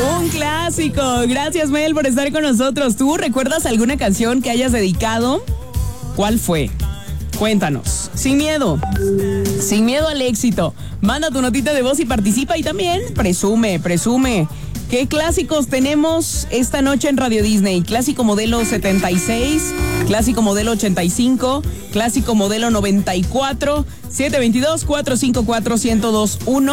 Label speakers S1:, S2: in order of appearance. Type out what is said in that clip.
S1: Un clásico. Gracias, Mel, por estar con nosotros. ¿Tú recuerdas alguna canción que hayas dedicado? ¿Cuál fue? Cuéntanos. Sin miedo. Sin miedo al éxito. Manda tu notita de voz y participa, y también presume. ¿Qué clásicos tenemos esta noche en Radio Disney? Clásico modelo 76, clásico modelo 85, clásico modelo 94, 722-454-1021.